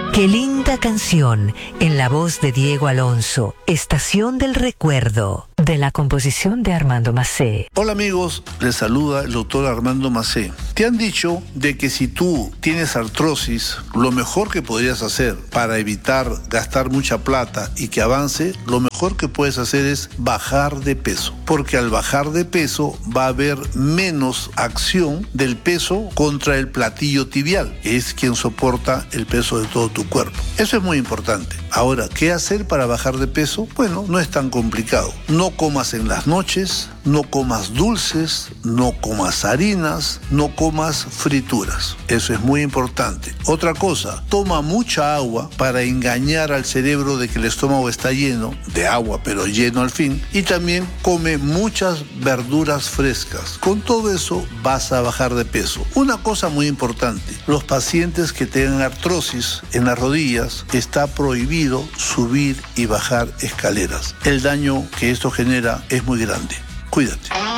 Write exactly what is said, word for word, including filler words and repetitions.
Qué linda canción, en la voz de Diego Alonso, Estación del Recuerdo, de la composición de Armando Macé. Hola amigos, les saluda el doctor Armando Macé. Te han dicho de que si tú tienes artrosis, lo mejor que podrías hacer para evitar gastar mucha plata y que avance, lo mejor que puedes hacer es bajar de peso. Porque al bajar de peso va a haber menos acción del peso contra el platillo tibial, que es quien soporta el peso de todo tu cuerpo. Eso es muy importante. Ahora, ¿qué hacer para bajar de peso? Bueno, no es tan complicado. No comas en las noches, no comas dulces, no comas harinas, no comas frituras. Eso es muy importante. Otra cosa, toma mucha agua para engañar al cerebro de que el estómago está lleno de agua, pero lleno al fin. Y también come muchas verduras frescas. Con todo eso vas a bajar de peso. Una cosa muy importante, los pacientes que tengan artrosis en las rodillas, está prohibido subir y bajar escaleras. El daño que esto genera es muy grande. Cuídate.